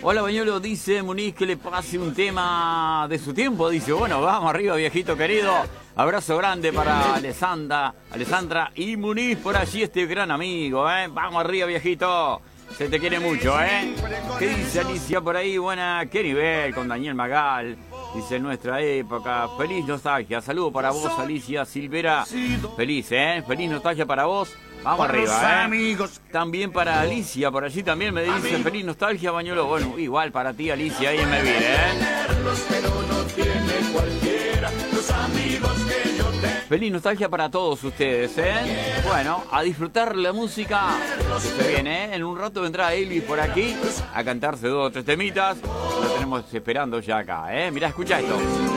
Hola, Bañuelo, dice Muniz que le pase un tema de su tiempo. Dice, bueno, vamos arriba, viejito querido. Abrazo grande para Alessandra y Muniz por allí, este gran amigo, ¿eh? Vamos arriba, viejito. Se te quiere mucho, ¿eh? ¿Qué dice Alicia por ahí? Buena, qué nivel con Daniel Magal. Dice, nuestra época. Feliz nostalgia. Saludo para vos, Alicia Silvera. Feliz, ¿eh? Feliz nostalgia para vos. Vamos arriba, amigos. También para Alicia, por allí también me dice feliz nostalgia, Bañuelo. Bueno, igual para ti, Alicia, ahí en me viene, Feliz nostalgia para todos ustedes, ¿eh? Bueno, a disfrutar la música que se viene, ¿eh? En un rato vendrá Elvis por aquí a cantarse 2 o 3 temitas. Lo tenemos esperando ya acá, ¿eh? Mirá, escucha esto.